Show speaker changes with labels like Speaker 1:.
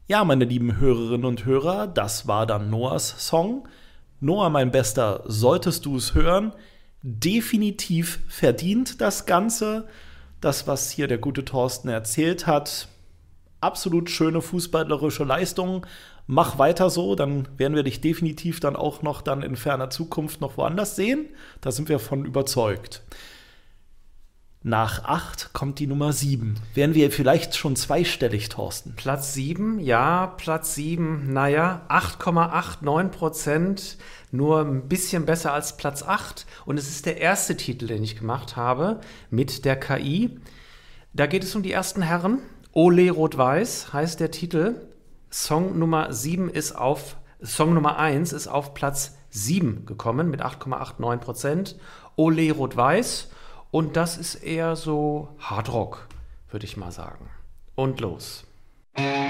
Speaker 1: Ja, meine lieben Hörerinnen und Hörer, das war dann Noahs Song. Noah, mein Bester, solltest du es hören, definitiv verdient das Ganze. Das, was hier der gute Thorsten erzählt hat, absolut schöne fußballerische Leistung. Mach weiter so, dann werden wir dich definitiv dann auch noch dann in ferner Zukunft noch woanders sehen. Da sind wir von überzeugt. Nach 8 kommt die Nummer 7. Wären wir vielleicht schon zweistellig, Thorsten?
Speaker 2: Platz 7, ja, Platz 7, naja, 8,89%, nur ein bisschen besser als Platz 8. Und es ist der erste Titel, den ich gemacht habe mit der KI. Da geht es um die ersten Herren. Ole Rot-Weiß heißt der Titel. Song Nummer 1 ist auf Platz 7 gekommen mit 8,89%. Ole Rot-Weiß. Und das ist eher so Hardrock, würde ich mal sagen. Und los.